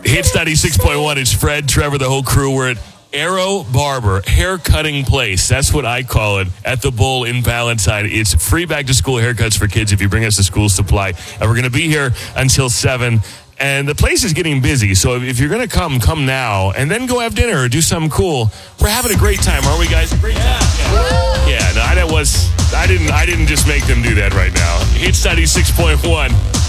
Hits 96.1. It's Fred, Trevor, the whole crew. We're at Arrow Barber, hair cutting place. That's what I call it, at the Bull in Valentine. It's free back-to-school haircuts for kids if you bring us a school supply. And we're going to be here until 7. And the place is getting busy, so if you're going to come now, and then go have dinner or do something cool. We're having a great time, aren't we, guys? Great time. Yeah, no, I didn't just make them do that right now. Hits 96.1.